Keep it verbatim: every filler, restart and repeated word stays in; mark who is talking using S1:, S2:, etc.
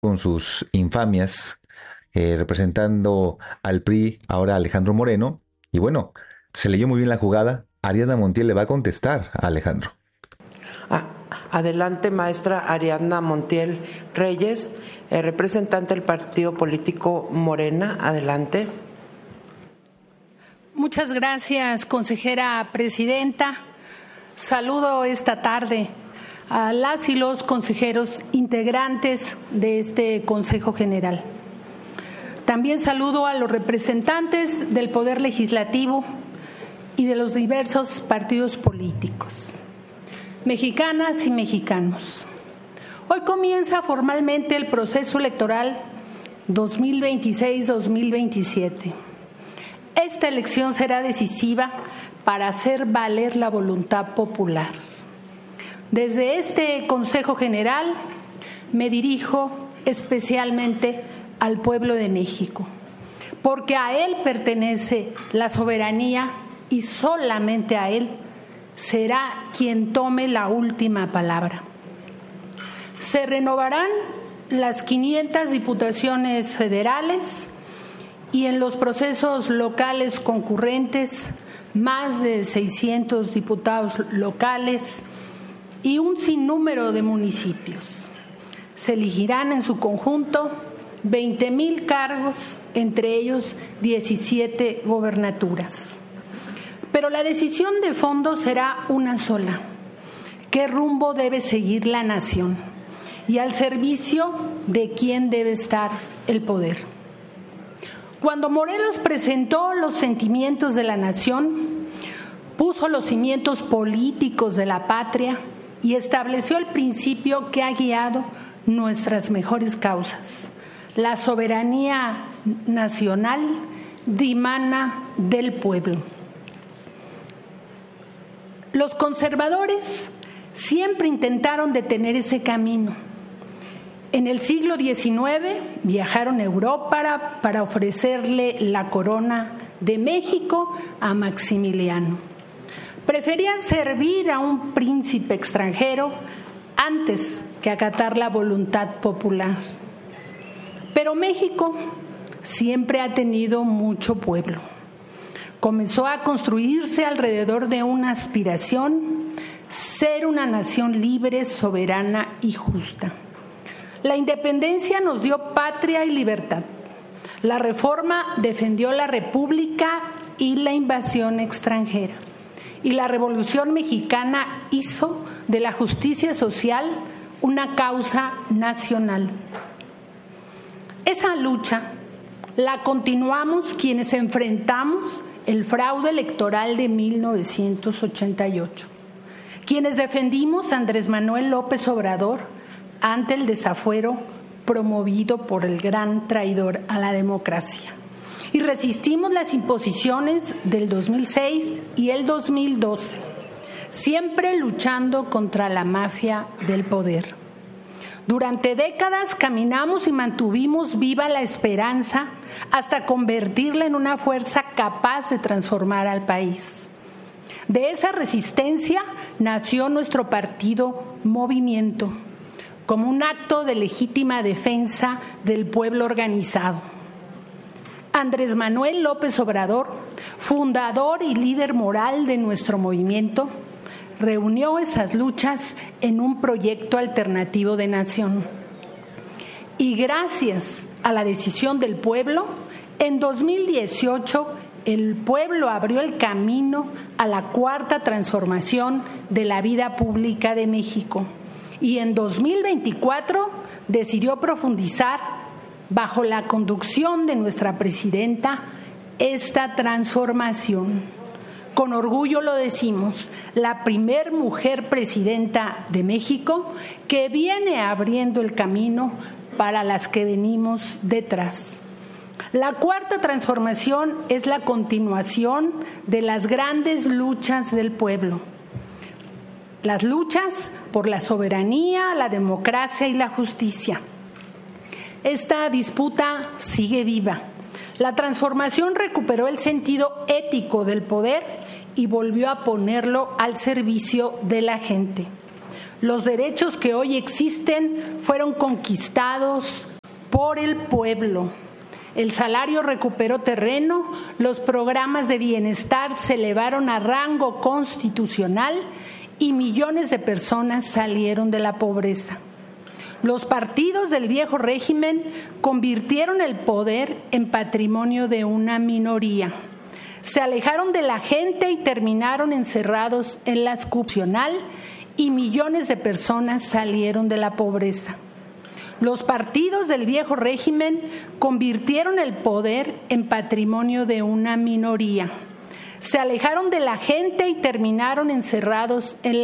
S1: con sus infamias, eh, representando al P R I, ahora Alejandro Moreno. Y bueno, se leyó muy bien la jugada. Ariadna Montiel le va a contestar a Alejandro.
S2: Ah, adelante, maestra Ariadna Montiel Reyes, eh, representante del partido político Morena. Adelante.
S3: Muchas gracias, consejera presidenta. Saludo esta tarde a las y los consejeros integrantes de este Consejo General. También saludo a los representantes del Poder Legislativo y de los diversos partidos políticos. Mexicanas y mexicanos, hoy comienza formalmente el proceso electoral dos mil veintiséis dos mil veintisiete. Esta elección será decisiva para hacer valer la voluntad popular. Desde este Consejo General me dirijo especialmente al pueblo de México, porque a él pertenece la soberanía y solamente a él será quien tome la última palabra. Se renovarán las quinientas diputaciones federales y en los procesos locales concurrentes, más de seiscientos diputados locales y un sinnúmero de municipios. Se elegirán en su conjunto veinte mil cargos, entre ellos diecisiete gobernaturas. Pero la decisión de fondo será una sola: ¿qué rumbo debe seguir la nación? Y al servicio de quién debe estar el poder. Cuando Morelos presentó los sentimientos de la nación, puso los cimientos políticos de la patria y estableció el principio que ha guiado nuestras mejores causas. La soberanía nacional dimana del pueblo. Los conservadores siempre intentaron detener ese camino. En el siglo diecinueve viajaron a Europa para, para ofrecerle la corona de México a Maximiliano. Preferían servir a un príncipe extranjero antes que acatar la voluntad popular. Pero México siempre ha tenido mucho pueblo. Comenzó a construirse alrededor de una aspiración: ser una nación libre, soberana y justa. La independencia nos dio patria y libertad. La reforma defendió la república y la invasión extranjera. Y la Revolución Mexicana hizo de la justicia social una causa nacional. Esa lucha la continuamos quienes enfrentamos el fraude electoral de mil novecientos ochenta y ocho, quienes defendimos a Andrés Manuel López Obrador ante el desafuero promovido por el gran traidor a la democracia. Y resistimos las imposiciones del dos mil seis y el dos mil doce, siempre luchando contra la mafia del poder. Durante décadas caminamos y mantuvimos viva la esperanza hasta convertirla en una fuerza capaz de transformar al país. De esa resistencia nació nuestro partido Movimiento, como un acto de legítima defensa del pueblo organizado. Andrés Manuel López Obrador, fundador y líder moral de nuestro movimiento, reunió esas luchas en un proyecto alternativo de nación. Y gracias a la decisión del pueblo, en dos mil dieciocho el pueblo abrió el camino a la cuarta transformación de la vida pública de México. Y en dos mil veinticuatro decidió profundizar, bajo la conducción de nuestra presidenta, esta transformación. Con orgullo lo decimos, la primer mujer presidenta de México que viene abriendo el camino para las que venimos detrás. La cuarta transformación es la continuación de las grandes luchas del pueblo. Las luchas por la soberanía, la democracia y la justicia. Esta disputa sigue viva. La transformación recuperó el sentido ético del poder y volvió a ponerlo al servicio de la gente. Los derechos que hoy existen fueron conquistados por el pueblo. El salario recuperó terreno, los programas de bienestar se elevaron a rango constitucional y millones de personas salieron de la pobreza. Los partidos del viejo régimen convirtieron el poder en patrimonio de una minoría. Se alejaron de la gente y terminaron encerrados en la excepcional y millones de personas salieron de la pobreza. Los partidos del viejo régimen convirtieron el poder en patrimonio de una minoría. Se alejaron de la gente y terminaron encerrados en la